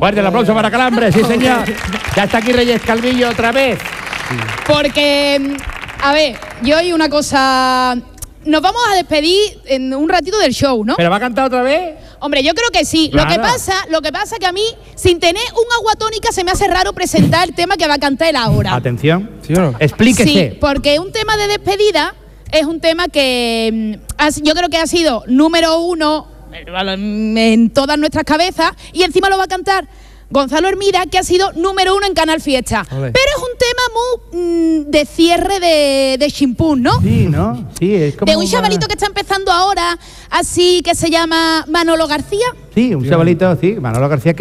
Fuerte el aplauso para Calambre, sí señor. Ya está aquí Reyes Calvillo otra vez. Porque, a ver, yo hay una cosa... Nos vamos a despedir en un ratito del show, ¿no? ¿Pero va a cantar otra vez? Hombre, yo creo que sí. Claro. Lo que pasa que a mí, sin tener un agua tónica, se me hace raro presentar el tema que va a cantar él ahora. Atención. ¿Sí o no? Explíquese. Sí, porque un tema de despedida es un tema que yo creo que ha sido número 1 en todas nuestras cabezas y encima lo va a cantar Gonzalo Hermida, que ha sido número 1 en Canal Fiesta. Olé. Pero es un tema muy de cierre de chimpún, ¿no? Sí, ¿no? Sí, es como... De un chavalito que está empezando ahora, así que se llama Manolo García. Sí, un chavalito, sí, Manolo García,